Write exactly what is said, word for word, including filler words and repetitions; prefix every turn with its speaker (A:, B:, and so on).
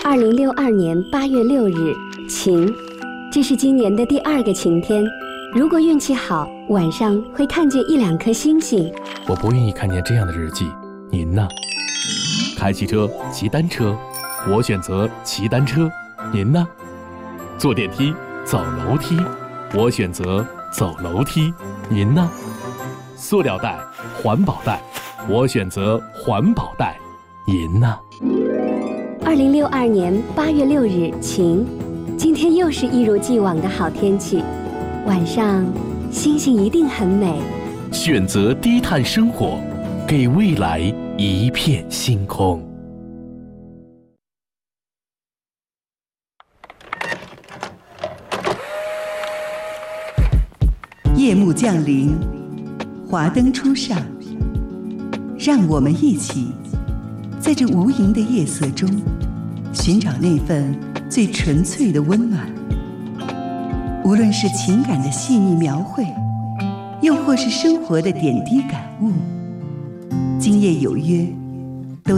A: 二零六二年八月六日，晴。这是今年的第二个晴天。如果运气好，晚上会看见一两颗星星。
B: 我不愿意看见这样的日记，您呢？开汽车、骑单车，我选择骑单车，您呢？坐电梯、走楼梯，我选择走楼梯，您呢？塑料袋、环保袋，我选择环保袋，您呢？
A: 二零六二年八月六日，晴。今天又是一如既往的好天气，晚上星星一定很美。
B: 选择低碳生活，给未来一片星空。
C: 夜幕降临，华灯初上，让我们一起在这无垠的夜色中寻找那份最纯粹的温暖。无论是情感的细腻描绘，又或是生活的点滴感悟，今夜有约，